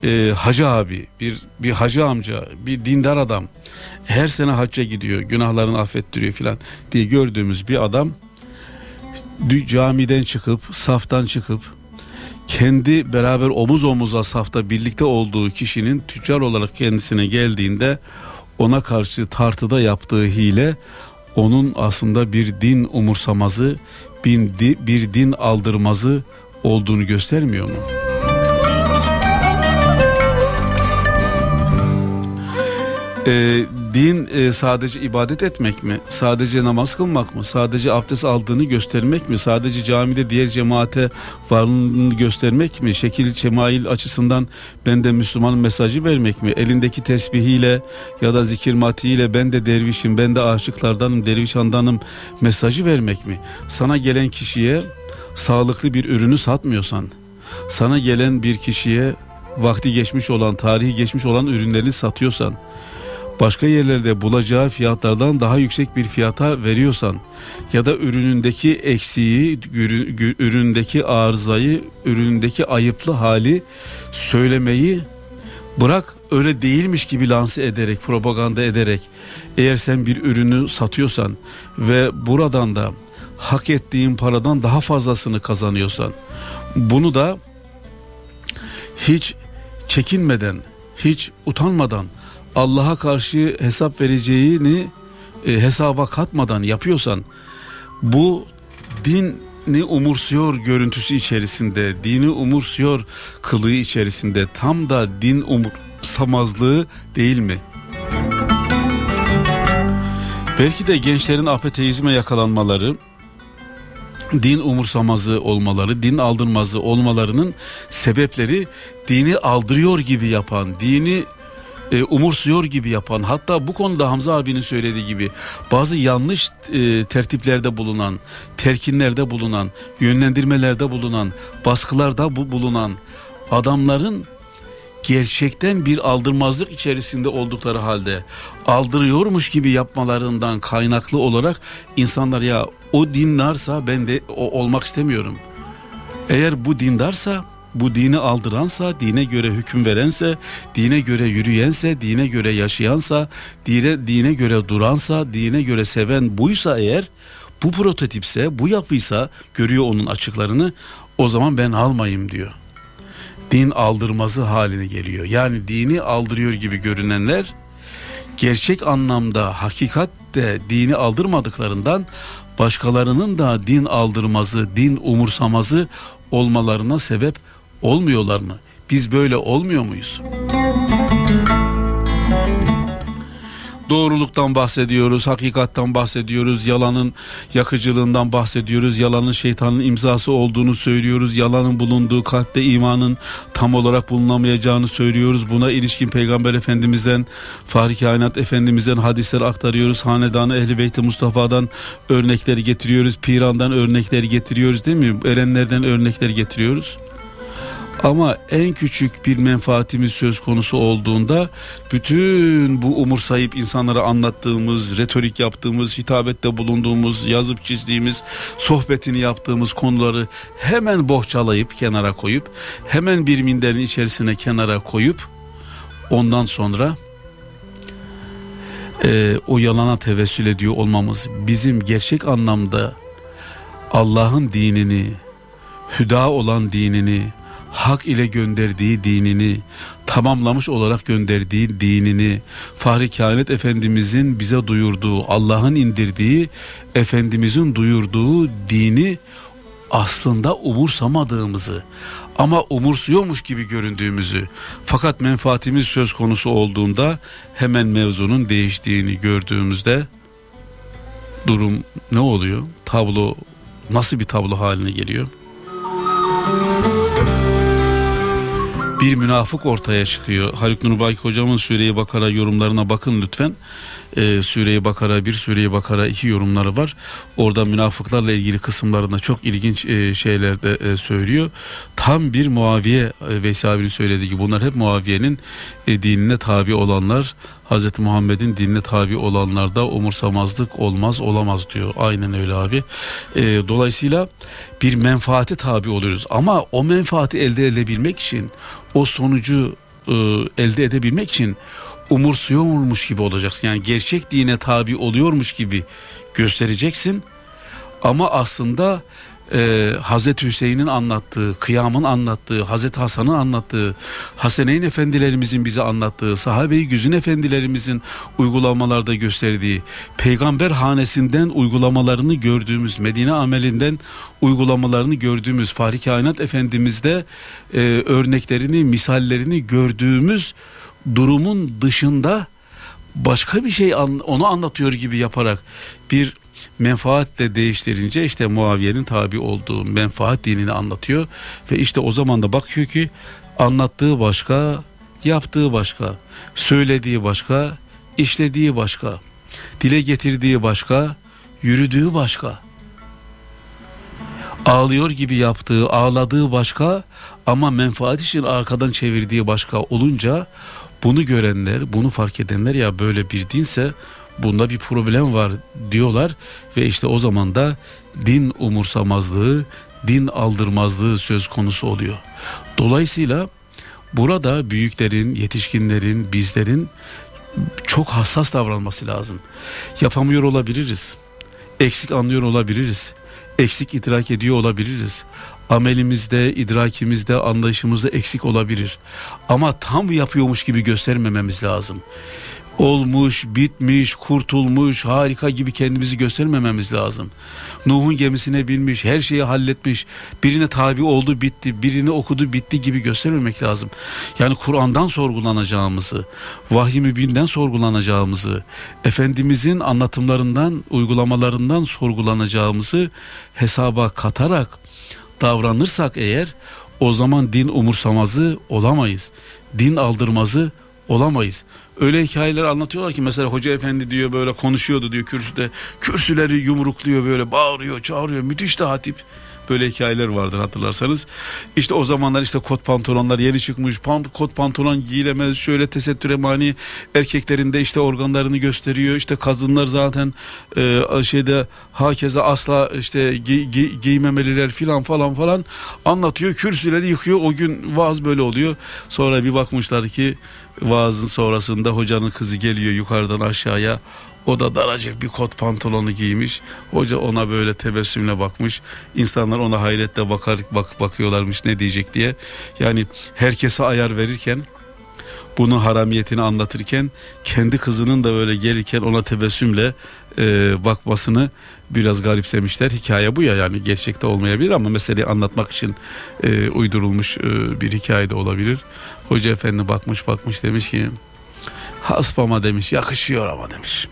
hacı abi, bir hacı amca, bir dindar adam her sene hacca gidiyor, günahlarını affettiriyor filan diye gördüğümüz bir adam camiden çıkıp, saftan çıkıp kendi beraber omuz omuza safta birlikte olduğu kişinin tüccar olarak kendisine geldiğinde ona karşı tartıda yaptığı hile onun aslında bir din umursamazı, bir din aldırmazı olduğunu göstermiyor mu? Din sadece ibadet etmek mi? Sadece namaz kılmak mı? Sadece abdest aldığını göstermek mi? Sadece camide diğer cemaate varlığını göstermek mi? Şekil şemail açısından ben de Müslüman mesajı vermek mi? Elindeki tesbihiyle ya da zikir matiğiyle ben de dervişim, ben de aşıklardanım, derviş handanım mesajı vermek mi? Sana gelen kişiye sağlıklı bir ürünü satmıyorsan, sana gelen bir kişiye vakti geçmiş olan, tarihi geçmiş olan ürünlerini satıyorsan, başka yerlerde bulacağı fiyatlardan daha yüksek bir fiyata veriyorsan ya da ürünündeki eksiği, ürünündeki arızayı, ürünündeki ayıplı hali söylemeyi bırak, öyle değilmiş gibi lanse ederek, propaganda ederek eğer sen bir ürünü satıyorsan ve buradan da hak ettiğin paradan daha fazlasını kazanıyorsan, bunu da hiç çekinmeden, hiç utanmadan, Allah'a karşı hesap vereceğini hesaba katmadan yapıyorsan, bu dini umursuyor görüntüsü içerisinde, dini umursuyor kılığı içerisinde, tam da din umursamazlığı değil mi? Belki de gençlerin apateizme yakalanmaları, din umursamazı olmaları, din aldırmazı olmalarının sebepleri dini aldırıyor gibi yapan, dini umursuyor gibi yapan, hatta bu konuda Hamza abinin söylediği gibi bazı yanlış tertiplerde bulunan, telkinlerde bulunan, yönlendirmelerde bulunan, baskılarda bulunan adamların gerçekten bir aldırmazlık içerisinde oldukları halde aldırıyormuş gibi yapmalarından kaynaklı olarak insanlar, ya o dindarsa ben de o olmak istemiyorum. Eğer bu dindarsa, bu dini aldıransa, dine göre hüküm verense, dine göre yürüyense, dine göre yaşayansa, dine göre duransa, dine göre seven buysa, eğer bu prototipse, bu yapıysa, görüyor onun açıklarını, o zaman ben almayayım diyor. Din aldırmazı haline geliyor. Yani dini aldırıyor gibi görünenler gerçek anlamda, hakikatte dini aldırmadıklarından başkalarının da din aldırmazı, din umursamazı olmalarına sebep olmuyorlar mı? Biz böyle olmuyor muyuz? Doğruluktan bahsediyoruz, hakikattan bahsediyoruz, yalanın yakıcılığından bahsediyoruz, yalanın şeytanın imzası olduğunu söylüyoruz, yalanın bulunduğu kalpte imanın tam olarak bulunamayacağını söylüyoruz. Buna ilişkin Peygamber Efendimiz'den, Fahri Kainat Efendimiz'den hadisler aktarıyoruz, hanedanı Ehl-i Beyt-i Mustafa'dan örnekleri getiriyoruz, Piran'dan örnekleri getiriyoruz, değil mi? Erenlerden örnekleri getiriyoruz. Ama en küçük bir menfaatimiz söz konusu olduğunda bütün bu umursayıp insanlara anlattığımız, retorik yaptığımız, hitabette bulunduğumuz, yazıp çizdiğimiz, sohbetini yaptığımız konuları hemen bohçalayıp kenara koyup, hemen bir minderin içerisine kenara koyup, ondan sonra o yalana tevessül ediyor olmamız bizim gerçek anlamda Allah'ın dinini, hüda olan dinini, hak ile gönderdiği dinini, tamamlamış olarak gönderdiği dinini, Fahri Kainat Efendimizin bize duyurduğu, Allah'ın indirdiği, Efendimizin duyurduğu dini aslında umursamadığımızı ama umursuyormuş gibi göründüğümüzü, fakat menfaatimiz söz konusu olduğunda hemen mevzunun değiştiğini gördüğümüzde durum ne oluyor? Tablo nasıl bir tablo haline geliyor? Bir münafık ortaya çıkıyor. Haluk Nurbaki hocamın Sure-i Bakara yorumlarına bakın lütfen. Sure-i Bakara 1, Sure-i Bakara 2 yorumları var. Orada münafıklarla ilgili kısımlarında çok ilginç şeyler de söylüyor. Tam bir Muaviye, Veysel abinin söylediği gibi bunlar hep Muaviye'nin dinine tabi olanlar. Hazreti Muhammed'in dinine tabi olanlarda umursamazlık olmaz, olamaz diyor. Aynen öyle abi. Dolayısıyla bir menfaate tabi oluyoruz. Ama o menfaati elde edebilmek için, o sonucu elde edebilmek için umursuyormuş gibi olacaksın. Yani gerçek dine tabi oluyormuş gibi göstereceksin. Ama aslında Hazreti Hüseyin'in anlattığı, Kıyam'ın anlattığı, Hazreti Hasan'ın anlattığı, Haseneyn efendilerimizin bize anlattığı, sahabe-i güzin efendilerimizin uygulamalarda gösterdiği, peygamber hanesinden uygulamalarını gördüğümüz, Medine amelinden uygulamalarını gördüğümüz, Fahri Kainat Efendimiz'de örneklerini, misallerini gördüğümüz durumun dışında başka bir şey onu anlatıyor gibi yaparak bir menfaatle değiştirince işte Muaviye'nin tabi olduğu menfaat dinini anlatıyor ve işte o zaman da bakıyor ki anlattığı başka, yaptığı başka, söylediği başka, işlediği başka, dile getirdiği başka, yürüdüğü başka, ağlıyor gibi yaptığı, ağladığı başka ama menfaat için arkadan çevirdiği başka olunca bunu görenler, bunu fark edenler ya böyle bir dinse bunda bir problem var diyorlar ve işte o zaman da din umursamazlığı, din aldırmazlığı söz konusu oluyor. Dolayısıyla burada büyüklerin, yetişkinlerin, bizlerin çok hassas davranması lazım. Yapamıyor olabiliriz, eksik anlıyor olabiliriz, eksik idrak ediyor olabiliriz. Amelimizde, idrakimizde, anlayışımızda eksik olabilir. Ama tam yapıyormuş gibi göstermememiz lazım. Olmuş, bitmiş, kurtulmuş, harika gibi kendimizi göstermememiz lazım. Nuh'un gemisine binmiş, her şeyi halletmiş, birine tabi oldu bitti, birini okudu bitti gibi göstermemek lazım. Yani Kur'an'dan sorgulanacağımızı, vahiy-i mübinden sorgulanacağımızı, Efendimizin anlatımlarından, uygulamalarından sorgulanacağımızı hesaba katarak davranırsak eğer o zaman din umursamazı olamayız. Din aldırmazı olamayız. Öyle hikayeler anlatıyorlar ki mesela hoca efendi diyor böyle konuşuyordu diyor kürsüde. Kürsüleri yumrukluyor böyle bağırıyor çağırıyor. Müthiş de hatip. Böyle hikayeler vardır hatırlarsanız. İşte o zamanlar işte kot pantolonlar yeni çıkmış. Kot pantolon giyilemez. Şöyle tesettüre mani erkeklerin de işte organlarını gösteriyor. İşte kadınlar zaten hakeza asla işte giymemeliler filan falan anlatıyor. Kürsüleri yıkıyor. O gün vaaz böyle oluyor. Sonra bir bakmışlar ki vaazın sonrasında hocanın kızı geliyor yukarıdan aşağıya. O da daracık bir kot pantolonu giymiş. Hoca ona böyle tebessümle bakmış. İnsanlar ona hayretle bakıyorlarmış ne diyecek diye. Yani herkese ayar verirken, bunun haramiyetini anlatırken kendi kızının da böyle gelirken ona tebessümle bakmasını biraz garipsemişler. Hikaye bu ya, yani gerçekte olmayabilir ama meseleyi anlatmak için uydurulmuş bir hikaye de olabilir. Hoca efendi bakmış demiş ki hasbama demiş, yakışıyor ama demiş.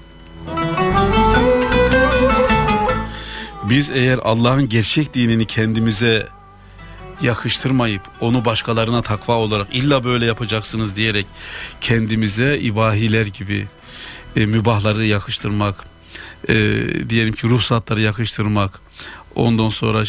Biz eğer Allah'ın gerçek dinini kendimize yakıştırmayıp onu başkalarına takva olarak illa böyle yapacaksınız diyerek kendimize ibahiler gibi mübahları yakıştırmak, diyelim ki ruhsatları yakıştırmak, ondan sonra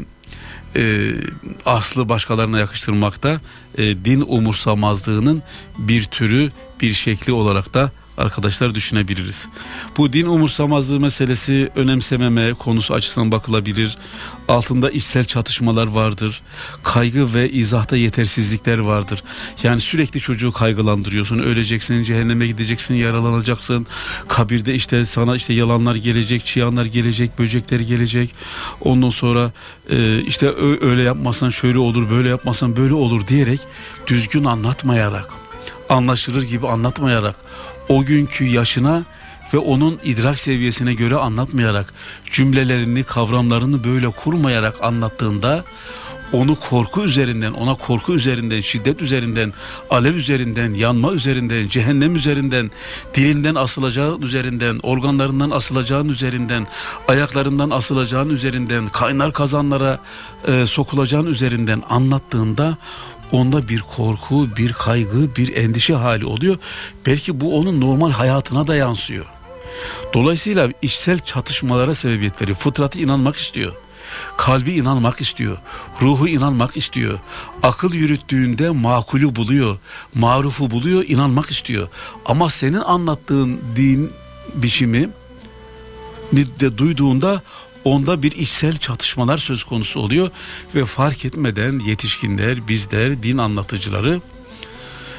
aslı başkalarına yakıştırmakta din umursamazlığının bir türü, bir şekli olarak da arkadaşlar düşünebiliriz. Bu din umursamazlığı meselesi önemsememe konusu açısından bakılabilir. Altında içsel çatışmalar vardır. Kaygı ve izahta yetersizlikler vardır. Yani sürekli çocuğu kaygılandırıyorsun. Öleceksin, cehenneme gideceksin, yaralanacaksın. Kabirde işte sana işte yalanlar gelecek, çıyanlar gelecek, böcekler gelecek. Ondan sonra işte öyle yapmasan şöyle olur, böyle yapmasan böyle olur diyerek düzgün anlatmayarak, anlaşılır gibi anlatmayarak, o günkü yaşına ve onun idrak seviyesine göre anlatmayarak, cümlelerini, kavramlarını böyle kurmayarak anlattığında onu korku üzerinden, ona korku üzerinden, şiddet üzerinden, alev üzerinden, yanma üzerinden, cehennem üzerinden, dilinden asılacağın üzerinden, organlarından asılacağın üzerinden, ayaklarından asılacağın üzerinden, kaynar kazanlara sokulacağın üzerinden anlattığında onda bir korku, bir kaygı, bir endişe hali oluyor. Belki bu onun normal hayatına da yansıyor. Dolayısıyla içsel çatışmalara sebebiyet veriyor. Fıtratı inanmak istiyor. Kalbi inanmak istiyor. Ruhu inanmak istiyor. Akıl yürüttüğünde makulü buluyor. Marufu buluyor, inanmak istiyor. Ama senin anlattığın din biçimi de duyduğunda onda bir içsel çatışmalar söz konusu oluyor ve fark etmeden yetişkinler, bizler, din anlatıcıları